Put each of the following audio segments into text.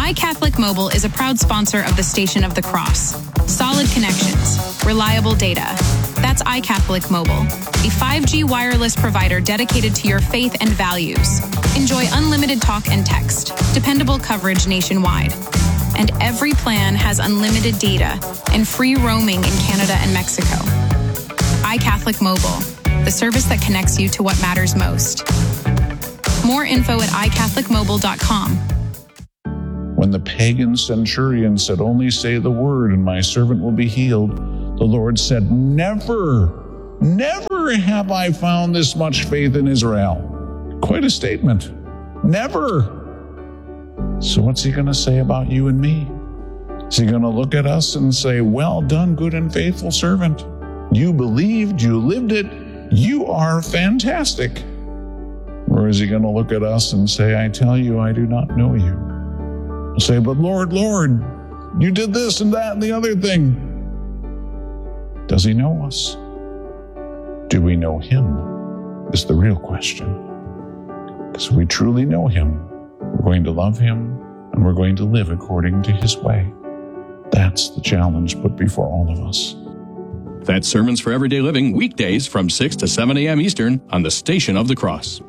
iCatholic Mobile is a proud sponsor of the Station of the Cross. Solid connections, reliable data. That's iCatholic Mobile, a 5G wireless provider dedicated to your faith and values. Enjoy unlimited talk and text, dependable coverage nationwide. And every plan has unlimited data and free roaming in Canada and Mexico. iCatholic Mobile, the service that connects you to what matters most. More info at iCatholicMobile.com. When the pagan centurion said, "Only say the word and my servant will be healed," the Lord said, never have I found this much faith in Israel. Quite a statement. Never. So what's he going to say about you and me? Is he going to look at us and say, "Well done, good and faithful servant. You believed, you lived it, you are fantastic"? Or is he going to look at us and say, "I tell you, I do not know you"? We'll say, "But Lord, you did this and that and the other thing." Does he know us? Do we know him? Is the real question. Because if we truly know him, we're going to love him and we're going to live according to his way. That's the challenge put before all of us. That's Sermons for Everyday Living, weekdays from 6 to 7 a.m. Eastern on the Station of the Cross.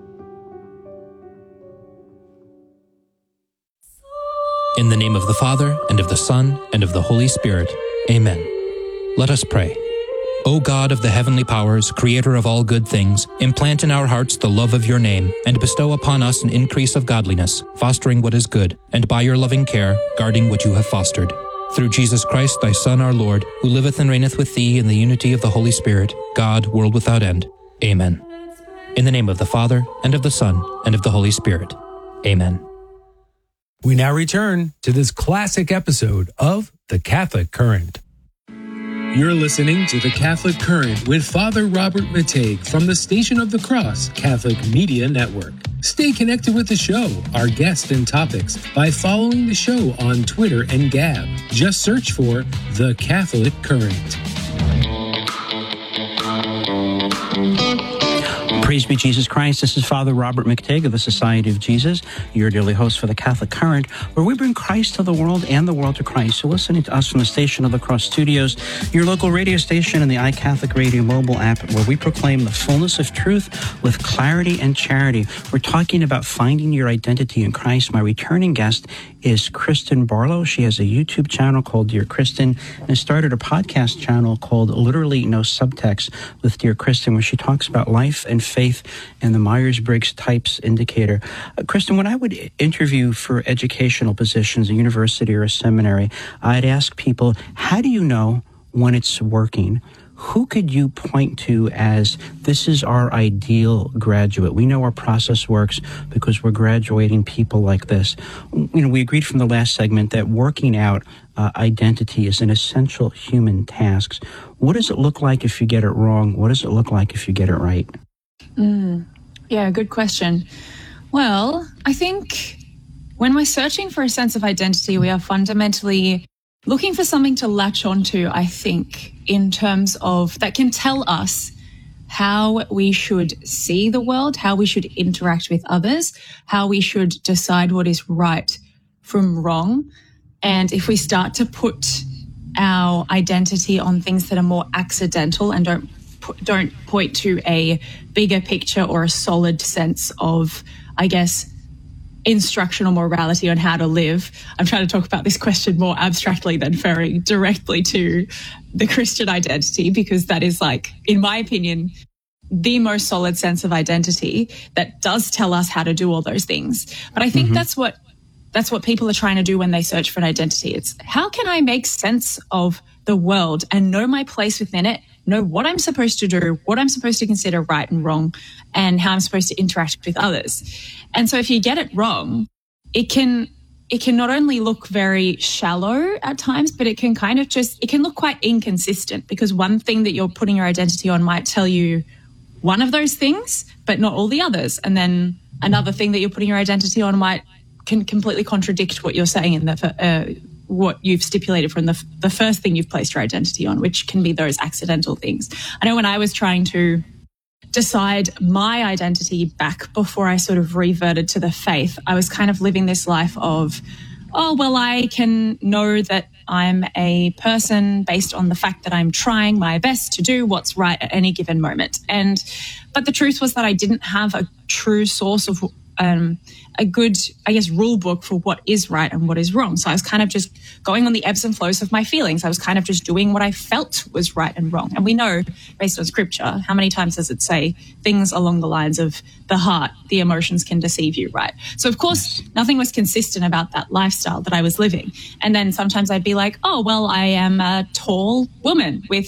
In the name of the Father, and of the Son, and of the Holy Spirit. Amen. Let us pray. O God of the heavenly powers, creator of all good things, implant in our hearts the love of your name, and bestow upon us an increase of godliness, fostering what is good, and by your loving care, guarding what you have fostered. Through Jesus Christ, thy Son, our Lord, who liveth and reigneth with thee in the unity of the Holy Spirit, God, world without end. Amen. In the name of the Father, and of the Son, and of the Holy Spirit. Amen. We now return to this classic episode of The Catholic Current. You're listening to The Catholic Current with Father Robert Matej from the Station of the Cross Catholic Media Network. Stay connected with the show, our guests and topics by following the show on Twitter and Gab. Just search for The Catholic Current. Praise be Jesus Christ. This is Father Robert McTigg of the Society of Jesus, your daily host for the Catholic Current, where we bring Christ to the world and the world to Christ. So listening to us from the Station of the Cross Studios, your local radio station and the iCatholic Radio mobile app, where we proclaim the fullness of truth with clarity and charity. We're talking about finding your identity in Christ. My returning guest is Kristen Barlow. She has a YouTube channel called Dear Kristen and started a podcast channel called Literally No Subtext with Dear Kristen, where she talks about life and faith and the Myers-Briggs Types Indicator. Kristen, when I would interview for educational positions, a university or a seminary, I'd ask people, how do you know when it's working? Who could you point to as this is our ideal graduate? We know our process works because we're graduating people like this. You know, we agreed from the last segment that working out identity is an essential human task. What does it look like if you get it wrong? What does it look like if you get it right? Yeah, good question. Well, I think when we're searching for a sense of identity, we are fundamentally looking for something to latch onto, I think, in terms of that can tell us how we should see the world, how we should interact with others, how we should decide what is right from wrong. And if we start to put our identity on things that are more accidental and don't point to a bigger picture or a solid sense of, I guess, instructional morality on how to live. I'm trying to talk about this question more abstractly than very directly to the Christian identity, because that is, like, in my opinion, the most solid sense of identity that does tell us how to do all those things. But I think that's what people are trying to do when they search for an identity. It's how can I make sense of the world and know my place within it, know what I'm supposed to do, what I'm supposed to consider right and wrong, and how I'm supposed to interact with others. And so if you get it wrong, it can not only look very shallow at times, but it can kind of it can look quite inconsistent, because one thing that you're putting your identity on might tell you one of those things, but not all the others. And then another thing that you're putting your identity on can completely contradict what you're saying in what you've stipulated from the first thing you've placed your identity on, which can be those accidental things. I know when I was trying to decide my identity back before I sort of reverted to the faith, I was kind of living this life of, oh, well, I can know that I'm a person based on the fact that I'm trying my best to do what's right at any given moment. But the truth was that I didn't have a true source of a good, I guess, rule book for what is right and what is wrong. So I was kind of just going on the ebbs and flows of my feelings. I was kind of just doing what I felt was right and wrong. And we know, based on scripture, how many times does it say things along the lines of the heart, the emotions can deceive you, right? So, of course, nothing was consistent about that lifestyle that I was living. And then sometimes I'd be like, oh, well, I am a tall woman with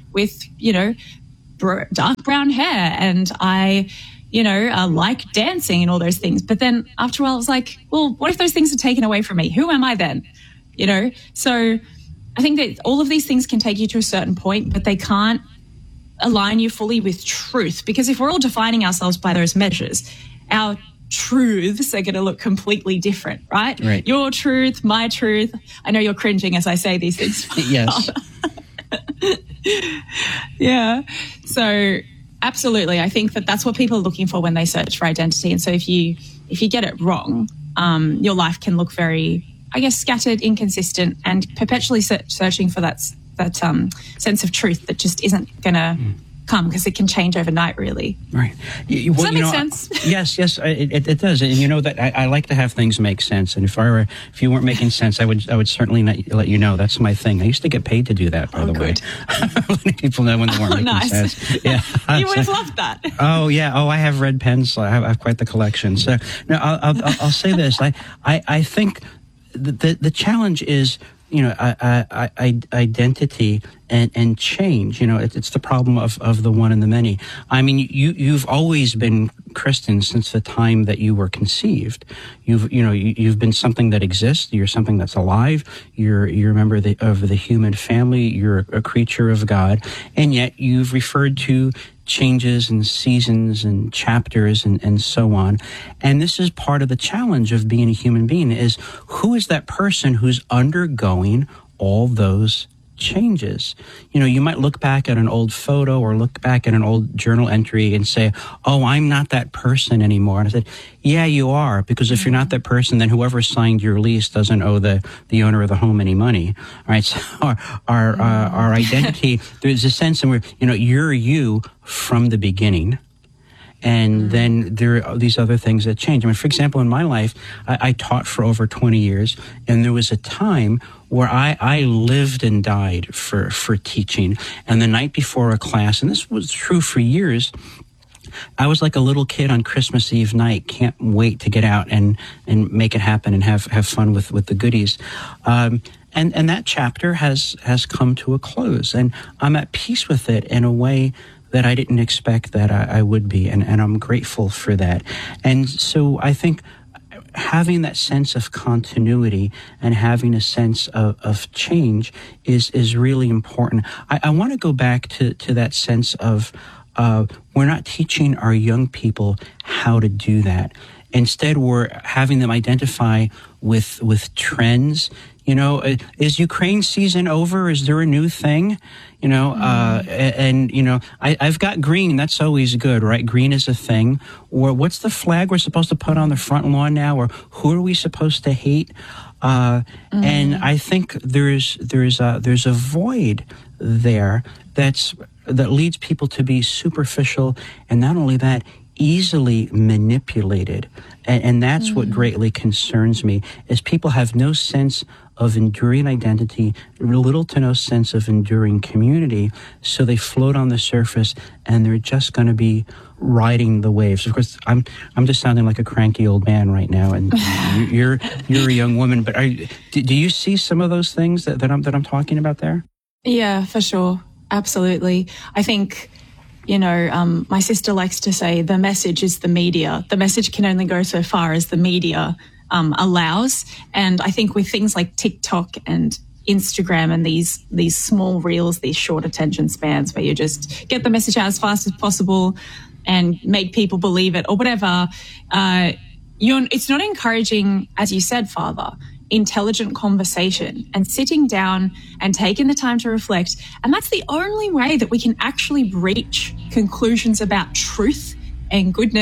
dark brown hair, and I like dancing and all those things. But then after a while, I was like, well, what if those things are taken away from me? Who am I then? So I think that all of these things can take you to a certain point, but they can't align you fully with truth. Because if we're all defining ourselves by those measures, our truths are going to look completely different, right? Right. Your truth, my truth. I know you're cringing as I say these things. Yes. Yeah. So absolutely. I think that that's what people are looking for when they search for identity. And so if you get it wrong, your life can look very, I guess, scattered, inconsistent, and perpetually searching for that sense of truth that just isn't going to come, because it can change overnight, really. Right. Does that make sense? Yes, it does. And you know that I like to have things make sense. And if you weren't making sense, I would certainly let you know. That's my thing. I used to get paid to do that, by the way. Letting people know when they weren't making sense. Yeah. You would have loved that. Oh, yeah. Oh, I have red pens. I have quite the collection. So, no, I'll say this. I think the challenge is, identity and change. It's the problem of the one and the many. I mean, you've always been Christian since the time that you were conceived. You've been something that exists. You're something that's alive. You're a member of the human family. You're a creature of God, and yet you've referred to changes and seasons and chapters and so on. And this is part of the challenge of being a human being, is who is that person who's undergoing all those changes? You might look back at an old photo or look back at an old journal entry and say, oh, I'm not that person anymore. And I said, yeah, you are, because if you're not that person, then whoever signed your lease doesn't owe the owner of the home any money. All right. So our identity, there's a sense in where, you're you from the beginning. And then there are these other things that change. I mean, for example, in my life, I taught for over 20 years, and there was a time where I lived and died for teaching. And the night before a class, and this was true for years, I was like a little kid on Christmas Eve night, can't wait to get out and make it happen and have fun with the goodies. And that chapter has come to a close, and I'm at peace with it in a way that I didn't expect that I would be, and I'm grateful for that. And so I think having that sense of continuity and having a sense of change is really important. I want to go back to that sense of we're not teaching our young people how to do that. Instead, we're having them identify with trends. Is Ukraine season over? Is there a new thing? I've got green. That's always good, right? Green is a thing. Or what's the flag we're supposed to put on the front lawn now? Or who are we supposed to hate? And I think there's a void there that leads people to be superficial, and not only that, easily manipulated. And that's what greatly concerns me, is people have no sense of enduring identity, little to no sense of enduring community, so they float on the surface and they're just going to be riding the waves. Of course, I'm just sounding like a cranky old man right now, and you're a young woman, but do you see some of those things that I'm talking about there? Yeah, for sure. Absolutely. I think, my sister likes to say the message is the media. The message can only go so far as the media allows. And I think with things like TikTok and Instagram and these small reels, these short attention spans where you just get the message out as fast as possible and make people believe it or whatever, it's not encouraging, as you said, Father, intelligent conversation and sitting down and taking the time to reflect. And that's the only way that we can actually reach conclusions about truth and goodness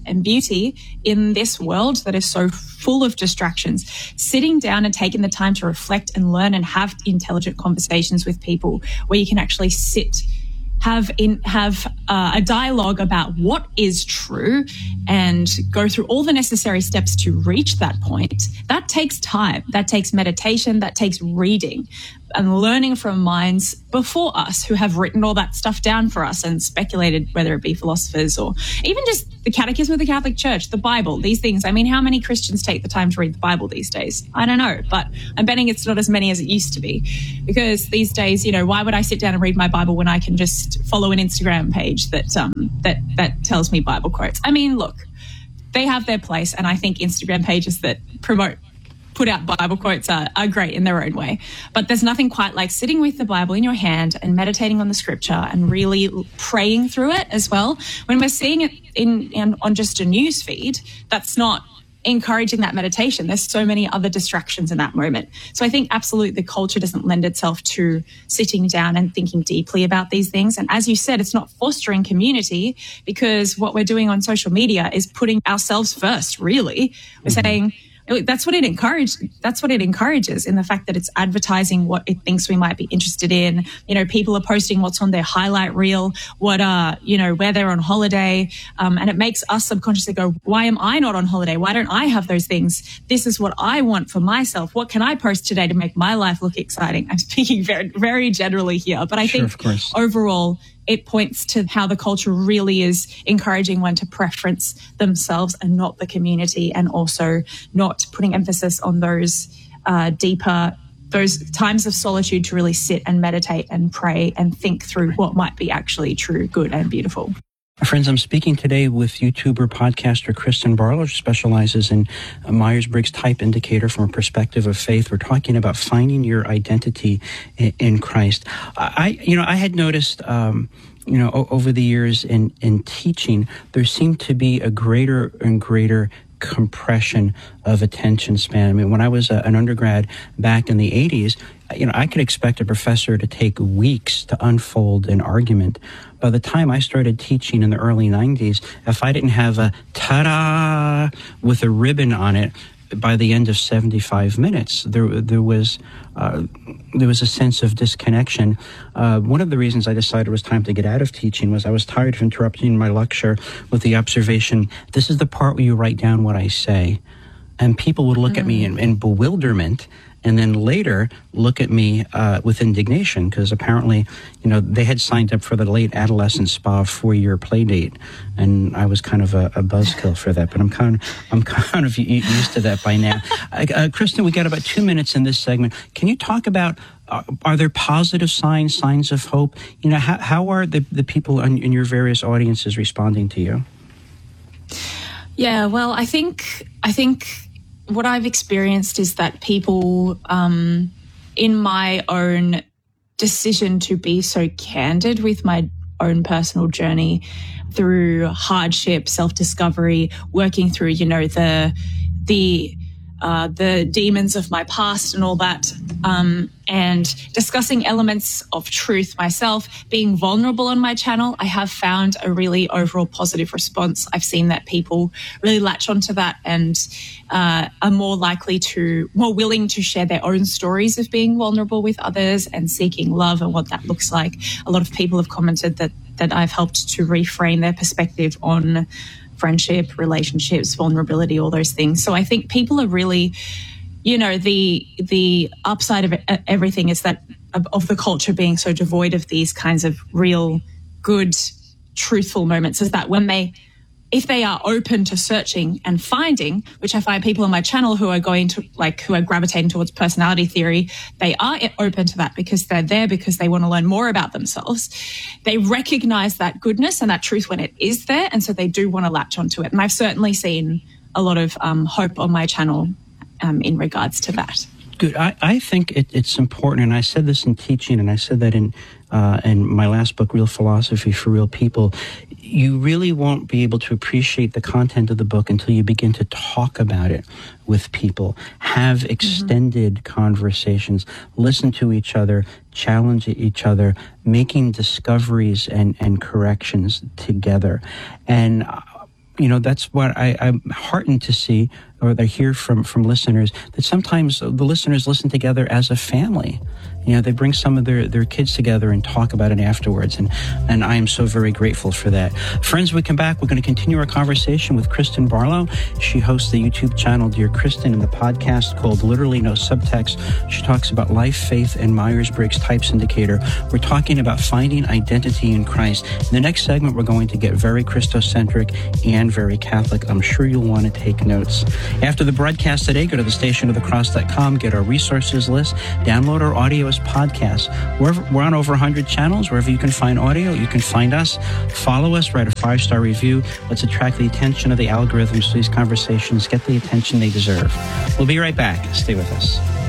and beauty in this world that is so full of distractions. Sitting down and taking the time to reflect and learn and have intelligent conversations with people where you can actually have a dialogue about what is true and go through all the necessary steps to reach that point. That takes time. That takes meditation. That takes reading and learning from minds before us who have written all that stuff down for us and speculated, whether it be philosophers or even just the Catechism of the Catholic Church, the Bible, these things. I mean, how many Christians take the time to read the Bible these days? I don't know, but I'm betting it's not as many as it used to be, because these days, why would I sit down and read my Bible when I can just follow an Instagram page that tells me Bible quotes? I mean, look, they have their place, and I think Instagram pages that put out Bible quotes are great in their own way. But there's nothing quite like sitting with the Bible in your hand and meditating on the scripture and really praying through it as well. When we're seeing it on just a news feed, that's not encouraging that meditation. There's so many other distractions in that moment. So I think absolutely the culture doesn't lend itself to sitting down and thinking deeply about these things. And as you said, it's not fostering community, because what we're doing on social media is putting ourselves first, really. We're saying, that's what it encourages in the fact that it's advertising what it thinks we might be interested in. People are posting what's on their highlight reel, where they're on holiday. And it makes us subconsciously go, why am I not on holiday? Why don't I have those things? This is what I want for myself. What can I post today to make my life look exciting? I'm speaking very, very generally here, but I think overall, it points to how the culture really is encouraging one to preference themselves and not the community, and also not putting emphasis on those those times of solitude to really sit and meditate and pray and think through what might be actually true, good, and beautiful. Friends, I'm speaking today with YouTuber, podcaster Kristen Barlow, who specializes in Myers-Briggs type indicator from a perspective of faith. We're talking about finding your identity in Christ. I had noticed, over the years in teaching, there seemed to be a greater and greater compression of attention span. I mean, when I was an undergrad back in the 80s, I could expect a professor to take weeks to unfold an argument. By the time I started teaching in the early 90s, if I didn't have a ta-da with a ribbon on it, by the end of 75 minutes, there was a sense of disconnection. One of the reasons I decided it was time to get out of teaching was I was tired of interrupting my lecture with the observation, this is the part where you write down what I say. And people would look at me in bewilderment, and then later look at me with indignation, because apparently, they had signed up for the late adolescent spa 4-year play date, and I was kind of a buzzkill for that. But I'm kind of used to that by now. Kristen, we got about 2 minutes in this segment. Can you talk about are there positive signs of hope? How are the people in your various audiences responding to you? Yeah, well, I think what I've experienced is that people, in my own decision to be so candid with my own personal journey through hardship, self-discovery, working through, the demons of my past and all that, and discussing elements of truth myself, being vulnerable on my channel, I have found a really overall positive response. I've seen that people really latch onto that and are more willing to share their own stories of being vulnerable with others and seeking love and what that looks like. A lot of people have commented that I've helped to reframe their perspective on friendship, relationships, vulnerability, all those things. So I think people are really, the upside of everything is that of the culture being so devoid of these kinds of real, good, truthful moments, is that if they are open to searching and finding, which I find people on my channel who are gravitating towards personality theory, they are open to that because they're there because they want to learn more about themselves. They recognize that goodness and that truth when it is there, and so they do want to latch onto it. And I've certainly seen a lot of hope on my channel in regards to that. Good. I think it's important, and I said this in teaching, and I said that in my last book, Real Philosophy for Real People. You really won't be able to appreciate the content of the book until you begin to talk about it with people, have extended conversations, listen to each other, challenge each other, making discoveries and corrections together. And that's what I'm heartened to see, or I hear from listeners, that sometimes the listeners listen together as a family. They bring some of their kids together and talk about it afterwards. And I am so very grateful for that. Friends, when we come back, we're going to continue our conversation with Kristen Barlow. She hosts the YouTube channel Dear Kristen and the podcast called Literally No Subtext. She talks about life, faith, and Myers-Briggs Types Indicator. We're talking about finding identity in Christ. In the next segment, we're going to get very Christocentric and very Catholic. I'm sure you'll want to take notes. After the broadcast today, go to thestationofthecross.com, get our resources list, download our audio as podcasts. We're on over 100 channels. Wherever you can find audio, you can find us. Follow us, write a 5-star review. Let's attract the attention of the algorithms so these conversations get the attention they deserve. We'll be right back. Stay with us.